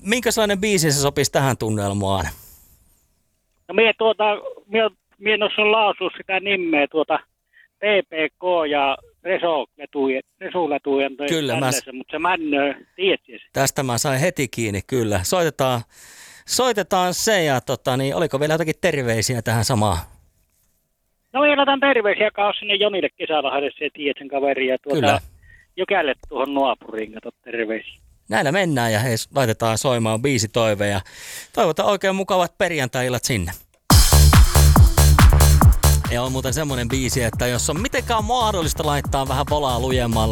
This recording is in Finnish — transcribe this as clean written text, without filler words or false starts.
minkälainen biisi se sopisi tähän tunnelmaan? No mie en osaa lausua sitä nimeä TPK ja Resuletujen Kyllä, mutta se männöö, tiedätkö? Tästä mä sain heti kiinni, kyllä. Soitetaan se ja oliko vielä jotakin terveisiä tähän samaan? No vielä otan terveisiä kaus sinne Jonille Kesälahdelle, se tiedät sen kaveri ja Jokälle tuohon naapuriin, kato terveisiä. Näillä mennään ja hei, laitetaan soimaan biisitoive ja toivotaan oikein mukavat perjantai-illat sinne. Ja on muuten semmoinen biisi, että jos on mitenkään mahdollista laittaa vähän volaa lujemmalle,